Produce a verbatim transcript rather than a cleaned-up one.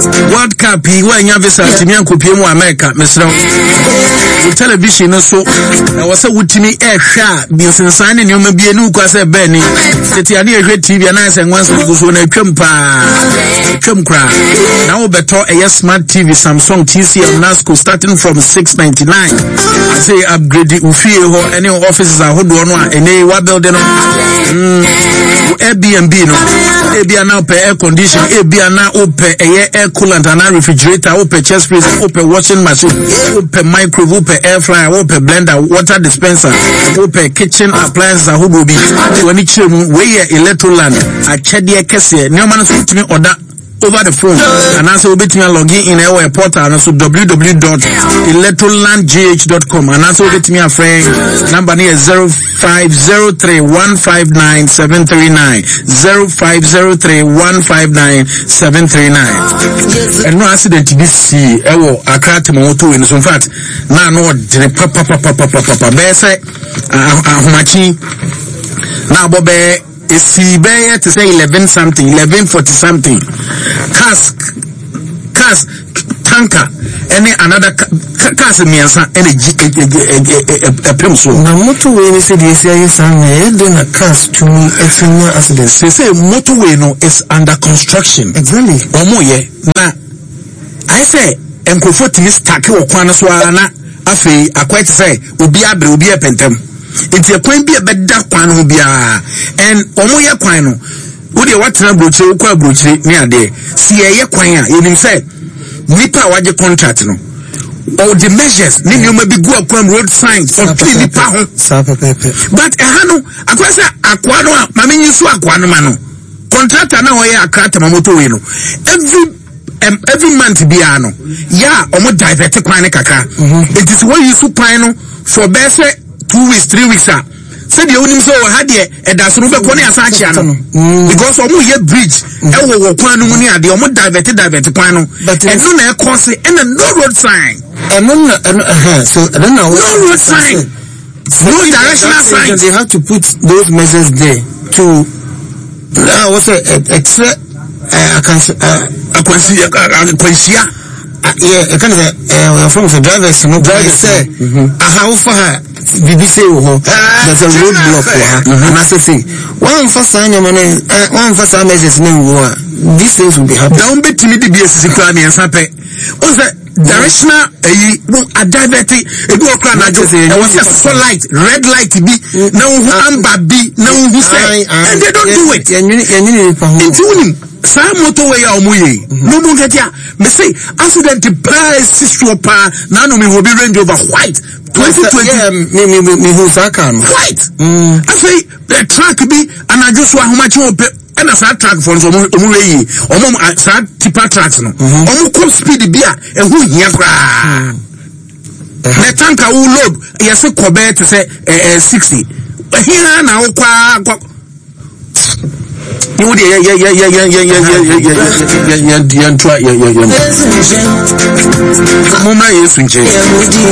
World Cup yi wa nya visa timi ankopie mu America mesra television no so na wasa wutimi ehwa bi sensan ne nyoma bi enu kwa se be ni tete ane ehwe T V na se nwanso guso na twam pa twam kra na wo beto a smart T V Samsung T C L Nasco starting from six ninety-nine. I say upgrade ufie ho any offices ahodo no a ene wa building no mm Airbnb no ebia na pe air condition ebia na ope air coolant and refrigerator ope chest freezer ope washing machine ope microwave ope air fryer ope blender water dispenser ope kitchen appliances ahodo bi wani chiremu we Electroland a chede kese ne ma no so timi order over the phone and also we between login in our portal and so w w w dot electroland g h dot com and also we between a friend number is zero five zero three one five nine seven three nine zero five zero three one five nine seven three nine. And no accident to be see ewo akrate moto in so in fact na no de papa papa papa papa be say ahomachi na bobe esi be to say eleven something eleven forty something cask cask tanker any another cask miensa energy a pem so na motorway ni say dey say san e dey na cask to me extra accident say say motorway no is under construction exactly omo ye na I say enkofo timi stack wo kwan so ana afei akwai say obi abre obi epentem enti ekwan bi ebeda kwan ho bia and omo ye kwan no wo de watena brochire wo kwa brochire ni ade si ye kwan a yenim say nipa waje contract no all the measures ni nyoma bi go akwan road signs for nipa ho but eh no akwa say akwa no ma menyi so akwa no ma no contractor na ho ye akrata ma moto we no every um, every month bia no ya omo divert kwan ne kaka it is what you supply no for best two weeks three weeks ah said the only so had there and that's no be kone asachi ano because omo ye bridge e wo wo kwan no ni ade omo divert divert kwan no and no na e cause and no road sign and no uh so I don't know no road sign no directional sign they have to put those measures there to uh, what's a extra I can I can see I can see yeah, I kind of uh, from the drivers, no drivers say, I have for her, B B C, there's a roadblock for her, and I say, one for sign your money, one for some messages, no war. These things will be happening. Don't be timid, be a secret, and sape. Was that directional? A diverting, a go crown, I just say, was a full light, red light be, no amber be, no who say, and they don't do it. And you need Sa motorway ya omuye no mo getia me say accident price sister pa na no me will be range over white twenty twenty yeah me me me who saka white mm I say the track be and I just want how much ope and as that track for so omu wey omu sa tipper tracks no omu come speed be a e hu hia kra na tanka wo load yes kobe to say sixty here na wo kwa you yeah yeah yeah yeah yeah yeah yeah yeah yeah yeah yeah try yeah yeah yeah mama yesu nje